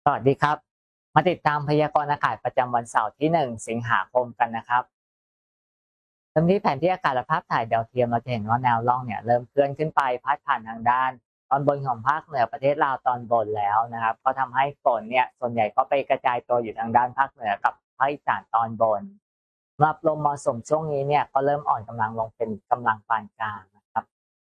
สวัสดีครับมาติดตามพยากรณ์อากาศประจำวันเสาร์ที่1 สิงหาคมกันนะครับเริ่มที่แผนที่อากาศและภาพถ่ายดาวเทียมเราจะเห็นว่าแนวร่องเนี่ยเริ่มเคลื่อนขึ้นไปพัดผ่านทางด้านตอนบนของภาคเหนือประเทศลาวตอนบนแล้วนะครับก็ทำให้ฝนเนี่ยส่วนใหญ่ก็ไปกระจายตัวอยู่ทางด้านภาคเหนือกับภาคอีสานตอนบนสำหรับลมมรสุมช่วงนี้เนี่ยก็เริ่มอ่อนกำลังลงเป็นกำลังปานกลางนะครับ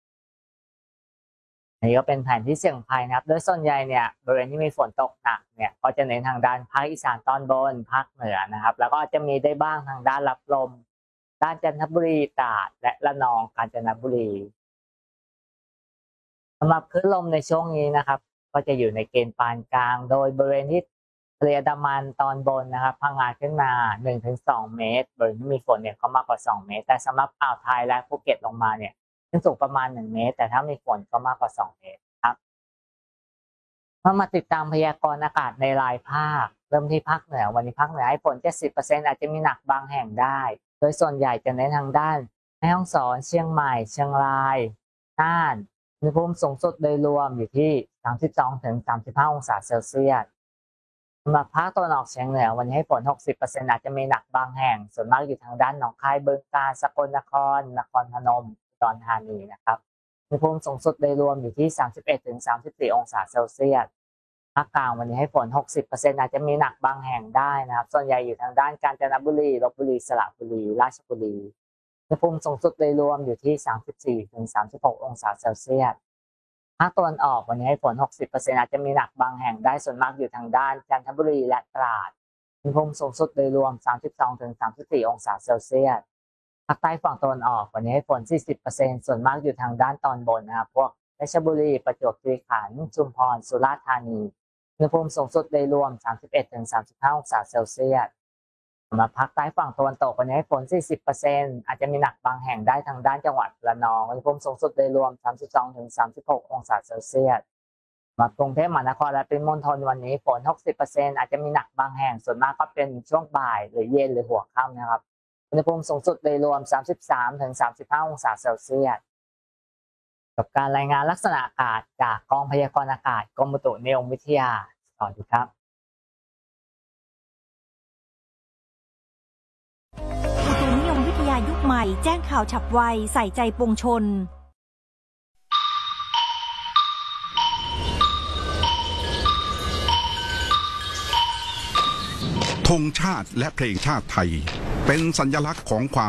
อันนี้ก็เป็นแผนที่เสี่ยงภัยนะครับโดยส่วนใหญ่เนี่ยบริเวณที่มีฝนตกหนักเนี่ยก็จะเน้นทางด้านภาคอีสานตอนบนภาคเหนือนะครับแล้วก็จะมีได้บ้างทางด้านรับลมด้านจันทบุรีตราดและระนองกาญจนบุรีสำหรับคลื่นลมในช่วงนี้นะครับก็จะอยู่ในเกณฑ์ปานกลางโดยบริเวณที่ทะเลอันดามันตอนบนนะครับพังงาขึ้นมา1-2เมตรบริเวณที่มีฝนเนี่ยก็มากกว่า2เมตรแต่สำหรับอ่าวไทยและภูเก็ตลงมาเนี่ยขึ้นสูงประมาณ1เมตรแต่ถ้ามีฝนก็มากกว่า2เมตรครับ มาติดตามพยากรณ์อากาศในรายภาคเริ่มที่ภาคเหนือวันนี้ภาคเหนือให้ฝน70%อาจจะมีหนักบางแห่งได้โดยส่วนใหญ่จะเน้นทางด้านแม่ฮ่องสอนเชียงใหม่เชียงรายน่านอุณหภูมิสูงสุดโดยรวมอยู่ที่32-35องศาเซลเซียสสำหรับภาคตะวันออกเฉียงเหนือวันนี้ให้ฝน60%อาจจะมีหนักบางแห่งส่วนมากอยู่ทางด้านหนองคายบึงกาฬสกลนครนครพนมอุดรธานีนะครับอุณหภูมิสูงสุดโดยรวมอยู่ที่31-34องศาเซลเซียส ภาคกลางวันนี้ให้ฝน60%อาจจะมีหนักบางแห่งได้นะครับส่วนใหญ่อยู่ทางด้านกาญจนบุรีลพบุรีสระบุรีราชบุรีอุณหภูมิสูงสุดโดยรวมอยู่ที่34-36องศาเซลเซียสภาคตะวันออกวันนี้ให้ฝน60%อาจจะมีหนักบางแห่งได้ส่วนมากอยู่ทางด้านจันทบุรีและตราดอุณหภูมิสูงสุดโดยรวม32-34องศาเซลเซียสภาคใต้ฝั่งตะวันออกวันนี้ให้ฝน40%ส่วนมากอยู่ทางด้านตอนบนนะครับพวกเพชรบุรีประจวบคีรีขันธ์ชุมพรสุราษฎร์ธานีอุณหภูมิสูงสุดโดยรวม31-35องศาเซลเซียสสำหรับภาคใต้ฝั่งตะวันตกวันนี้ให้ฝน40%อาจจะมีหนักบางแห่งได้ทางด้านจังหวัดระนองอุณหภูมิสูงสุดโดยรวม32-36องศาเซลเซียสสำหรับกรุงเทพมหานครและปริมณฑลวันนี้ฝน60%อาจจะมีหนักบางแห่งส่วนมากก็เป็นช่วงบ่ายหรือเย็นหรือหัวค่ำนะครับอุณหภูมิสูงสุดโดยรวม33-35องศาเซลเซียสกับการรายงานลักษณะอากาศจากกองพยากรณ์อากาศกรมอุตุนิยมวิทยาสวัสดีครับอุตุนิยมวิทยายุคใหม่แจ้งข่าวฉับไวใส่ใจปวงชนธงชาติและเพลงชาติไทยเป็นสัญลักษณ์ของความ